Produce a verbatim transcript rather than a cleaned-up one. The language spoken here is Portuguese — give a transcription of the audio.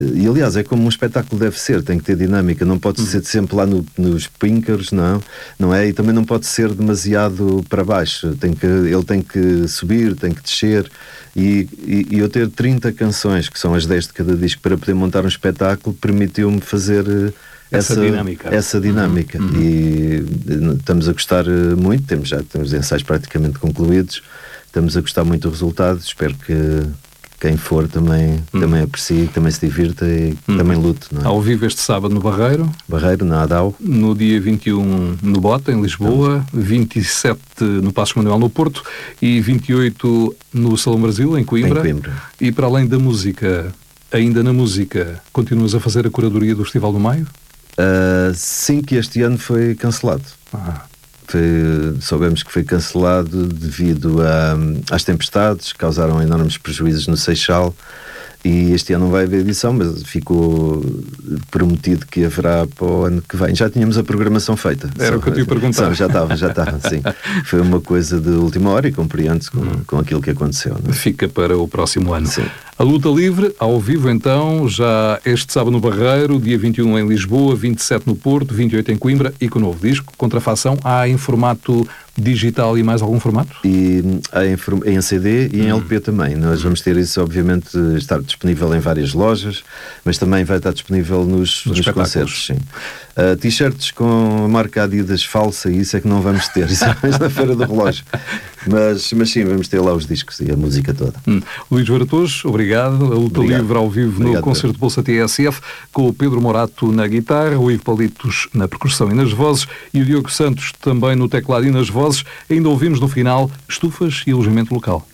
E aliás, é como um espetáculo deve ser, tem que ter dinâmica, não pode uhum. ser sempre lá no, nos píncaros, não, não é? E também não pode ser demasiado para baixo, tem que, ele tem que subir, tem que descer, e, e, e eu ter trinta canções, que são as dez de cada disco, para poder montar um espetáculo, permitiu-me fazer essa, essa dinâmica. Essa dinâmica. Uhum. E estamos a gostar muito, temos já temos ensaios praticamente concluídos, estamos a gostar muito do resultado, espero que quem for também, hum. também aprecie, também se divirta e hum. também lute, não é? Ao vivo este sábado no Barreiro. Barreiro, na Adau. No dia vinte e um no Bota, em Lisboa. Estamos. vinte e sete no Passos Manuel, no Porto. E vinte e oito no Salão Brasil, em Coimbra. Em Coimbra. E para além da música, ainda na música, continuas a fazer a curadoria do Festival do Maio? Uh, sim, que este ano foi cancelado. Ah. Foi, soubemos que foi cancelado devido a, às tempestades que causaram enormes prejuízos no Seixal, e este ano não vai haver edição, mas ficou prometido que haverá para o ano que vem. Já tínhamos a programação feita. Era o que eu te ia perguntar. Já estava, já estava, sim. Foi uma coisa de última hora e compreende-se com, hum. com aquilo que aconteceu. Não é? Fica para o próximo ano. Sim. A Luta Livre, ao vivo então, já este sábado no Barreiro, dia vinte e um em Lisboa, vinte e sete no Porto, vinte e oito em Coimbra, e com o novo disco, Contrafação, há em formato digital e mais algum formato? E há em, em C D e em hum. L P também. Nós vamos ter isso, obviamente, estar disponível em várias lojas, mas também vai estar disponível nos, nos, nos concertos. Sim. Uh, t-shirts com a marca Adidas falsa, isso é que não vamos ter, isso é mais na Feira do Relógio. Mas, mas sim, vamos ter lá os discos e a música toda. Hum. Luís Varatoso, obrigado. A Luta obrigado. Livre ao vivo obrigado, no Concerto de Bolsa T S F, com o Pedro Morato na guitarra, o Ivo Palitos na percussão e nas vozes, e o Diogo Santos também no teclado e nas vozes. Ainda ouvimos no final Estufas e Alojamento Local.